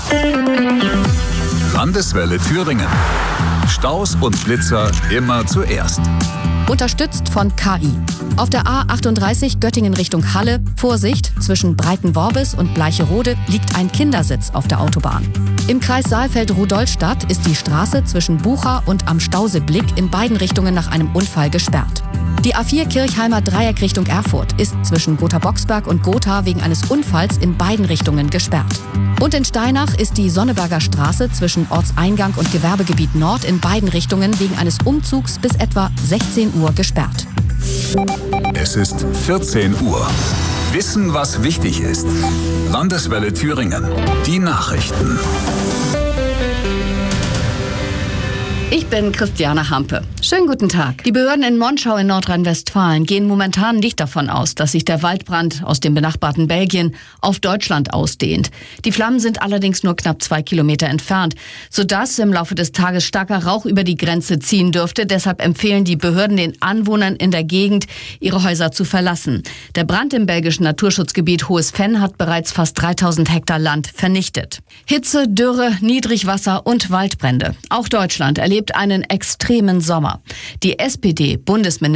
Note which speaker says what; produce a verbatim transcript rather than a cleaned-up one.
Speaker 1: Landeswelle Thüringen. Staus und Blitzer immer zuerst.
Speaker 2: Unterstützt von K I. Auf der A achtunddreißig Göttingen Richtung Halle, Vorsicht, zwischen Breitenworbis und Bleicherode liegt ein Kindersitz auf der Autobahn. Im Kreis Saalfeld-Rudolstadt ist die Straße zwischen Bucha und am Stauseeblick in beiden Richtungen nach einem Unfall gesperrt. Die A vier Kirchheimer Dreieck Richtung Erfurt ist zwischen Gotha-Boxberg und Gotha wegen eines Unfalls in beiden Richtungen gesperrt. Und in Steinach ist die Sonneberger Straße zwischen Ortseingang und Gewerbegebiet Nord in beiden Richtungen wegen eines Umzugs bis etwa sechzehn Uhr gesperrt.
Speaker 1: Es ist vierzehn Uhr. Wissen, was wichtig ist. Landeswelle Thüringen. Die Nachrichten.
Speaker 2: Ich bin Christiane Hampe. Schönen guten Tag. Die Behörden in Monschau in Nordrhein-Westfalen gehen momentan nicht davon aus, dass sich der Waldbrand aus dem benachbarten Belgien auf Deutschland ausdehnt. Die Flammen sind allerdings nur knapp zwei Kilometer entfernt, sodass im Laufe des Tages starker Rauch über die Grenze ziehen dürfte. Deshalb empfehlen die Behörden den Anwohnern in der Gegend, ihre Häuser zu verlassen. Der Brand im belgischen Naturschutzgebiet Hohes Venn hat bereits fast dreitausend Hektar Land vernichtet. Hitze, Dürre, Niedrigwasser und Waldbrände. Auch Deutschland erlebt einen extremen Sommer. Die S P D-Bundesministerin